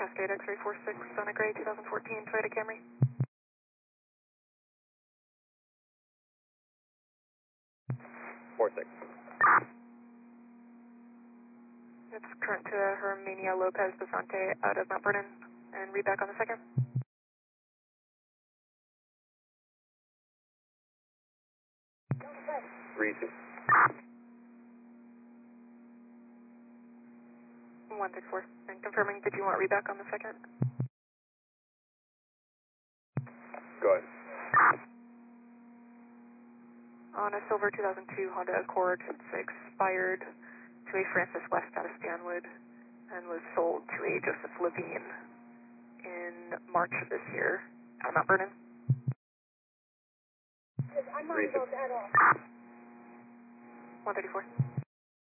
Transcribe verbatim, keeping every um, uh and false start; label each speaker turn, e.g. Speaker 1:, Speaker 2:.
Speaker 1: Cascade X-ray four six on a gray twenty fourteen Toyota Camry.
Speaker 2: four six.
Speaker 1: It's current to Herminia Lopez Basante out of Mount Vernon, and read back on the second.
Speaker 2: three two.
Speaker 1: one six four. And confirming, did you want read back on the second?
Speaker 2: Go ahead.
Speaker 1: On a silver two thousand two Honda Accord, it's expired to a Francis West out of Stanwood and was sold to a Joseph Levine in March of this year out of Mount Vernon.
Speaker 2: three two.
Speaker 1: one thirty-four.